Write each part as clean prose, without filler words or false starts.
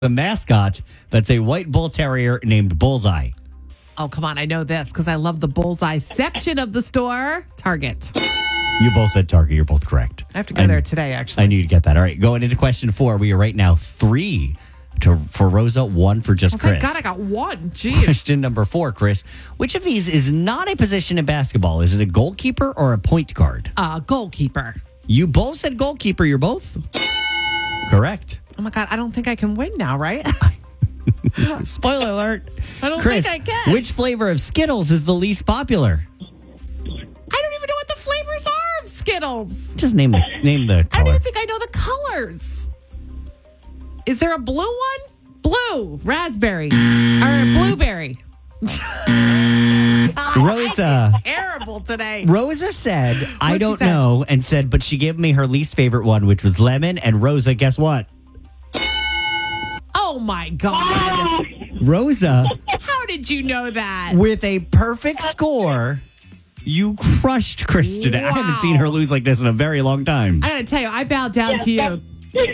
The mascot that's a white bull terrier named Bullseye. Oh, come on. I know this because I love the bullseye section of the store. Target. You both said Target. You're both correct. I have to go there today, actually. I knew you'd get that. All right, going into question 4. We are right now 3 for Rosa, 1 for just Chris. Thank God I got one. Jeez. Question number 4, Chris. Which of these is not a position in basketball? Is it a goalkeeper or a point guard? Goalkeeper. You both said goalkeeper. You're both correct. Oh, my God. I don't think I can win now, right? Spoiler alert. I don't Chris, think I can. which flavor of Skittles is the least popular? I don't even know what the flavors are of Skittles. Just name the I don't color. even think I know the colors. Is there a blue one? Blue, raspberry, or blueberry. Rosa. Terrible today. Rosa said, I What'd she don't say? know, and said, but she gave me her least favorite one, which was lemon. And Rosa, guess what? Oh my God. Rosa, How did you know that? with a perfect score, you crushed Chris today. I haven't Wow. seen her lose like this in a very long time. I gotta tell you, I bowed down to you.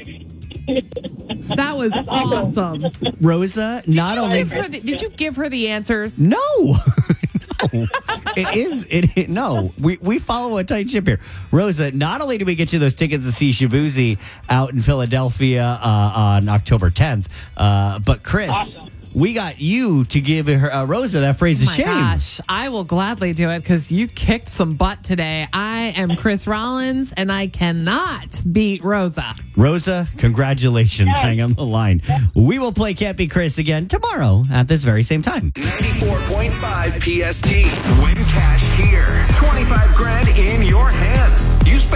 That was awesome. Rosa, not only... Did you give her the answers? No. No. No. We follow a tight ship here. Rosa, not only do we get you those tickets to see Shabuzi out in Philadelphia on October 10th, but Chris, Awesome. we got you to give her, Rosa that phrase of Oh my shame. gosh, I will gladly do it because you kicked some butt today. I am Chris Rollins, and I cannot beat Rosa. Rosa, congratulations. Hang on the line. We will play Can't Be Chris again tomorrow at this very same time. 94.5 PST. Win cash here. 25 grand in your hand.